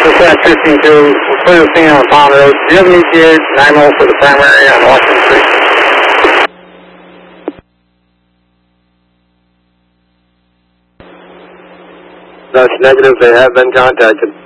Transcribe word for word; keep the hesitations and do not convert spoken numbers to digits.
Dispatch fifteen two, clear the scene on Pond Road. Do you have an E T A nine mil for the primary on Washington Street? That's negative. They have been contacted.